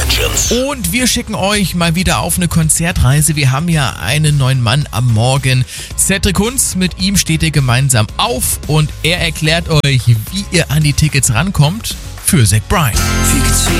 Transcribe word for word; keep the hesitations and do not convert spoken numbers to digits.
Legends. Und wir schicken euch mal wieder auf eine Konzertreise. Wir haben ja einen neuen Mann am Morgen. Cedric Hunz, mit ihm steht ihr gemeinsam auf und er erklärt euch, wie ihr an die Tickets rankommt für Zach Bryan.